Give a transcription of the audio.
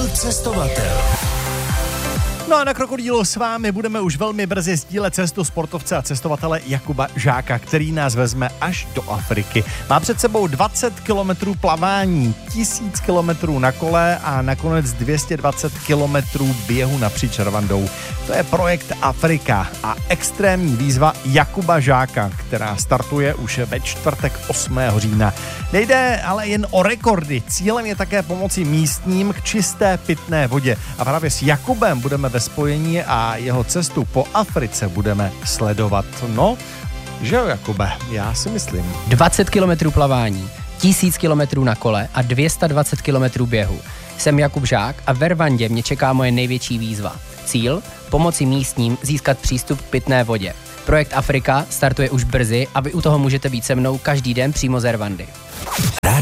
Cestovatel. No a na Krokodýlu s vámi budeme už velmi brzy sdílet cestu sportovce a cestovatele Jakuba Žáka, který nás vezme až do Afriky. Má před sebou 20 kilometrů plavání, 1000 kilometrů na kole a nakonec 220 kilometrů běhu napříč Rwandou. To je projekt Afrika a extrémní výzva Jakuba Žáka, která startuje už ve čtvrtek 8. října. Nejde ale jen o rekordy, cílem je také pomoci místním k čisté pitné vodě. A právě s Jakubem budeme ve spojení a jeho cestu po Africe budeme sledovat. No, že jo, Jakube, já si myslím. 20 kilometrů plavání, 1000 kilometrů na kole a 220 kilometrů běhu. Jsem Jakub Žák a ve Rwandě mě čeká moje největší výzva. Cíl? Pomoci místním získat přístup k pitné vodě. Projekt Afrika startuje už brzy a vy u toho můžete být se mnou každý den přímo ze Rwandy.